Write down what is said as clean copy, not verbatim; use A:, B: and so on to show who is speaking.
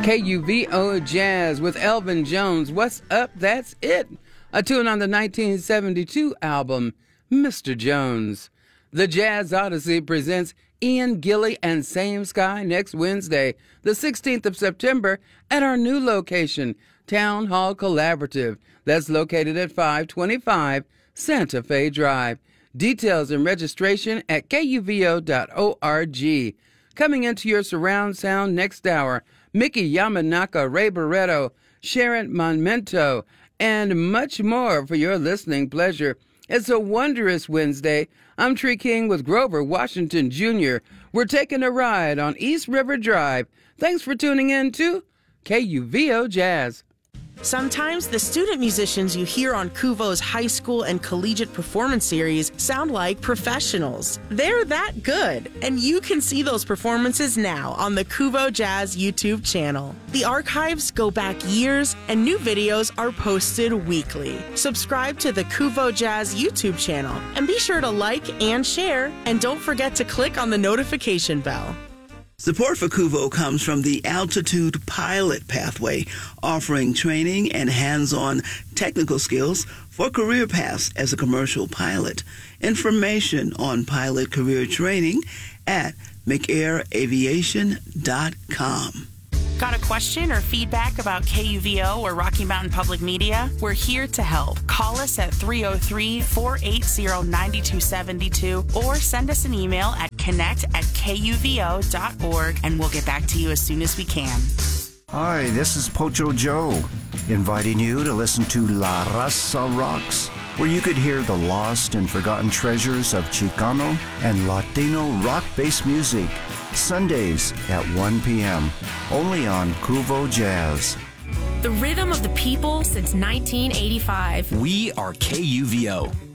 A: KUVO Jazz with Elvin Jones. What's up? That's it. A tune on the 1972 album, Mr. Jones. The Jazz Odyssey presents Ian Gilly and Same Sky next Wednesday, the 16th of September, at our new location, Town Hall Collaborative. That's located at 525 Santa Fe Drive. Details and registration at kuvo.org. Coming into your surround sound next hour, Mickey Yamanaka, Ray Barretto, Sharon Monmento, and much more for your listening pleasure. It's a wondrous Wednesday. I'm Tree King with Grover Washington Jr. We're taking a ride on East River Drive. Thanks for tuning in to KUVO Jazz.
B: Sometimes the student musicians you hear on KUVO's high school and collegiate performance series sound like professionals. They're that good, and you can see those performances now on the KUVO Jazz YouTube channel. The archives go back years, and new videos are posted weekly. Subscribe to the KUVO Jazz YouTube channel, and be sure to like and share, and don't forget to click on the notification bell.
C: Support for KUVO comes from the Altitude Pilot Pathway, offering training and hands-on technical skills for career paths as a commercial pilot. Information on pilot career training at mcairaviation.com.
D: Got a question or feedback about KUVO or Rocky Mountain Public Media? We're here to help. Call us at 303-480-9272 or send us an email at connect@kuvo.org and we'll get back to you as soon as we can.
E: Hi, this is Pocho Joe, inviting you to listen to La Raza Rocks, where you could hear the lost and forgotten treasures of Chicano and Latino rock-based music. Sundays at 1 p.m., only on KUVO Jazz.
F: The rhythm of the people since 1985.
G: We are KUVO.